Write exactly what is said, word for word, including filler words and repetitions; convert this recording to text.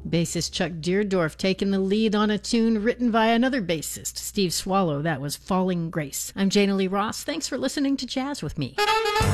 Bassist Chuck Deardorff taking the lead on a tune written by another bassist, Steve Swallow. That was Falling Grace. I'm Jana Lee Ross. Thanks for listening to Jazz with Me.